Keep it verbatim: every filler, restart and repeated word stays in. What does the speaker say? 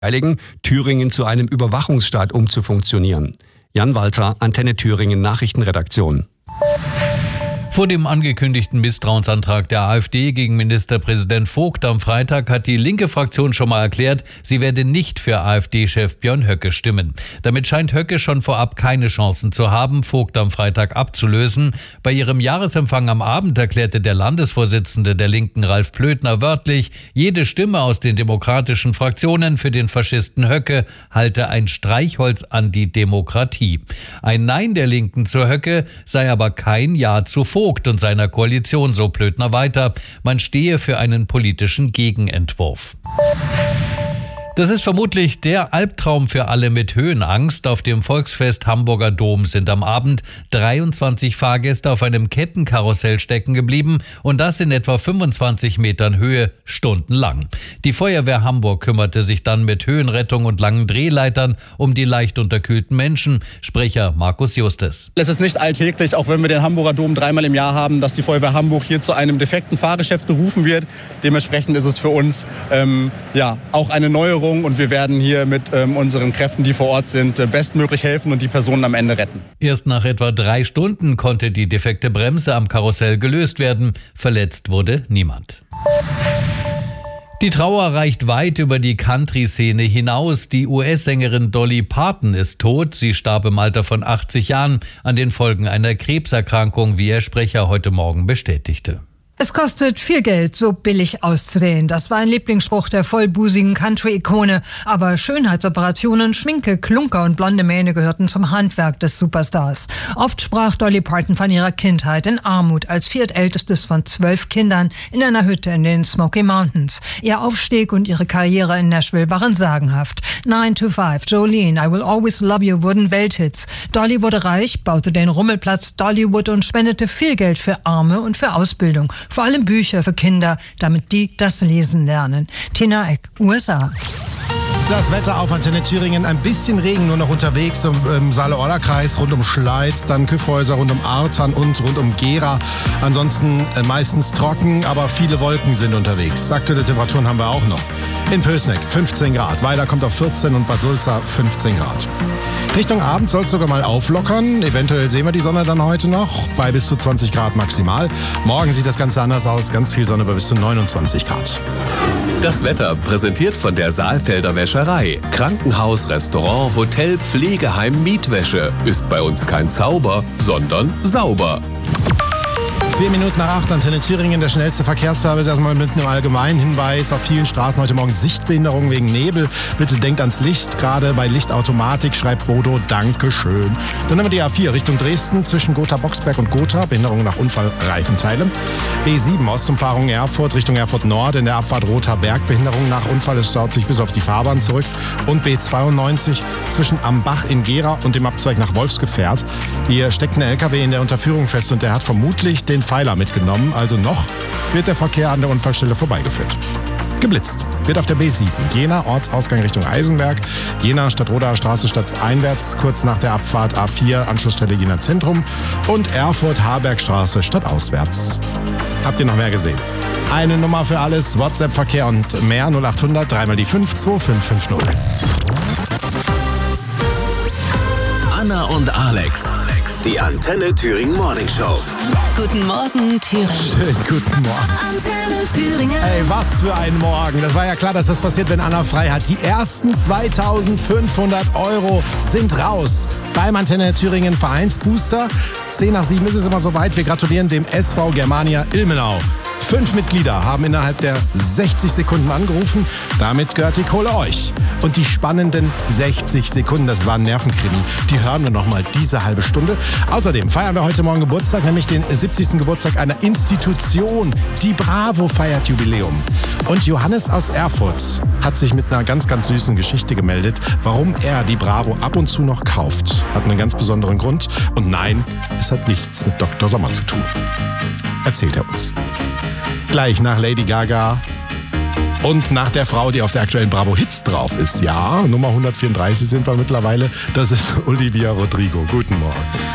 beteiligen, Thüringen zu einem Überwachungsstaat umzufunktionieren. Jan Walter, Antenne Thüringen Nachrichtenredaktion. Vor dem angekündigten Misstrauensantrag der AfD gegen Ministerpräsident Vogt am Freitag hat die linke Fraktion schon mal erklärt, sie werde nicht für AfD-Chef Björn Höcke stimmen. Damit scheint Höcke schon vorab keine Chancen zu haben, Vogt am Freitag abzulösen. Bei ihrem Jahresempfang am Abend erklärte der Landesvorsitzende der Linken Ralf Plötner wörtlich, jede Stimme aus den demokratischen Fraktionen für den Faschisten Höcke halte ein Streichholz an die Demokratie. Ein Nein der Linken zu Höcke sei aber kein Ja zu Vogt und seiner Koalition, so Plötner weiter. Man stehe für einen politischen Gegenentwurf. Das ist vermutlich der Albtraum für alle mit Höhenangst. Auf dem Volksfest Hamburger Dom sind am Abend dreiundzwanzig Fahrgäste auf einem Kettenkarussell stecken geblieben und das in etwa fünfundzwanzig Metern Höhe stundenlang. Die Feuerwehr Hamburg kümmerte sich dann mit Höhenrettung und langen Drehleitern um die leicht unterkühlten Menschen. Sprecher Markus Justus. Es ist nicht alltäglich, auch wenn wir den Hamburger Dom dreimal im Jahr haben, dass die Feuerwehr Hamburg hier zu einem defekten Fahrgeschäft gerufen wird. Dementsprechend ist es für uns ähm, ja auch eine Neuerung. Und wir werden hier mit ähm, unseren Kräften, die vor Ort sind, äh, bestmöglich helfen und die Personen am Ende retten. Erst nach etwa drei Stunden konnte die defekte Bremse am Karussell gelöst werden. Verletzt wurde niemand. Die Trauer reicht weit über die Country-Szene hinaus. Die U S-Sängerin Dolly Parton ist tot. Sie starb im Alter von achtzig Jahren an den Folgen einer Krebserkrankung, wie ihr Sprecher heute Morgen bestätigte. Es kostet viel Geld, so billig auszusehen. Das war ein Lieblingsspruch der vollbusigen Country-Ikone. Aber Schönheitsoperationen, Schminke, Klunker und blonde Mähne gehörten zum Handwerk des Superstars. Oft sprach Dolly Parton von ihrer Kindheit in Armut als viertältestes von zwölf Kindern in einer Hütte in den Smoky Mountains. Ihr Aufstieg und ihre Karriere in Nashville waren sagenhaft. nine to five, Jolene, I Will Always Love You wurden Welthits. Dolly wurde reich, baute den Rummelplatz Dollywood und spendete viel Geld für Arme und für Ausbildung. Vor allem Bücher für Kinder, damit die das Lesen lernen. Tina Eck, U S A. Das Wetter auf Antenne Thüringen, ein bisschen Regen nur noch unterwegs im, im Saale-Orla-Kreis, rund um Schleiz, dann Küffhäuser, rund um Artern und rund um Gera. Ansonsten äh, meistens trocken, aber viele Wolken sind unterwegs. Aktuelle Temperaturen haben wir auch noch. In Pößneck fünfzehn Grad, Weiler kommt auf vierzehn und Bad Sulza fünfzehn Grad. Richtung Abend soll es sogar mal auflockern. Eventuell sehen wir die Sonne dann heute noch bei bis zu zwanzig Grad maximal. Morgen sieht das Ganze anders aus, ganz viel Sonne bei bis zu neunundzwanzig Grad. Das Wetter präsentiert von der Saalfelder Wäscherei. Krankenhaus, Restaurant, Hotel, Pflegeheim, Mietwäsche. Ist bei uns kein Zauber, sondern sauber. Vier Minuten nach acht, Antenne Thüringen, der schnellste Verkehrsservice. Erstmal mit einem allgemeinen Hinweis auf vielen Straßen heute Morgen Sichtbehinderung wegen Nebel. Bitte denkt ans Licht, gerade bei Lichtautomatik, schreibt Bodo, Dankeschön. Dann haben wir die A vier Richtung Dresden zwischen Gotha-Boxberg und Gotha, Behinderung nach Unfall Reifenteile. B sieben Ostumfahrung Erfurt Richtung Erfurt Nord, in der Abfahrt Rother Berg, Behinderung nach Unfall, es staut sich bis auf die Fahrbahn zurück. Und B zweiundneunzig zwischen Ambach in Gera und dem Abzweig nach Wolfsgefährt. Hier steckt ein L K W in der Unterführung fest und der hat vermutlich den Pfeiler mitgenommen, also noch wird der Verkehr an der Unfallstelle vorbeigeführt. Geblitzt wird auf der B sieben, Jena Ortsausgang Richtung Eisenberg, Jena Stadtrodaer Straße stadteinwärts, kurz nach der Abfahrt A vier, Anschlussstelle Jena Zentrum und Erfurt Harbergstraße stadtauswärts. Habt ihr noch mehr gesehen? Eine Nummer für alles, WhatsApp-Verkehr und mehr, null acht hundert, dreimal die fünf, zwei fünf fünf null. Anna und Alex, die Antenne Thüringen Morning Show. Guten Morgen, Thüringen. Schönen guten Morgen. Antenne Thüringen. Ey, was für ein Morgen. Das war ja klar, dass das passiert, wenn Anna frei hat. Die ersten zweitausendfünfhundert Euro sind raus beim Antenne Thüringen Vereinsbooster. zehn nach sieben ist es immer soweit. Wir gratulieren dem S V Germania Ilmenau. Fünf Mitglieder haben innerhalb der sechzig Sekunden angerufen. Damit gehört die Kohle euch. Und die spannenden sechzig Sekunden, das war ein Nervenkrimi, die hören wir nochmal diese halbe Stunde. Außerdem feiern wir heute Morgen Geburtstag, nämlich den siebzigsten Geburtstag einer Institution. Die Bravo feiert Jubiläum. Und Johannes aus Erfurt hat sich mit einer ganz, ganz süßen Geschichte gemeldet, warum er die Bravo ab und zu noch kauft. Hat einen ganz besonderen Grund. Und nein, es hat nichts mit Doktor Sommer zu tun. Erzählt er uns. Gleich nach Lady Gaga und nach der Frau, die auf der aktuellen Bravo Hits drauf ist. Ja, Nummer hundertvierunddreißig sind wir mittlerweile. Das ist Olivia Rodrigo. Guten Morgen.